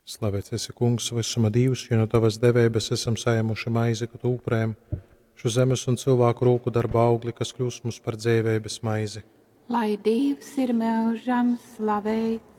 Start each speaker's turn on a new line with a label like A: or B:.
A: Slavēts esi, Kungs, visuma Dievs, jo no tavas devības esam saņēmuši maizi, ko tu upurējam, šo zemes un cilvēku roku darba augli, kas kļūst mums par dzīvības maizi.
B: Lai Dievs ir mūžam slavēts.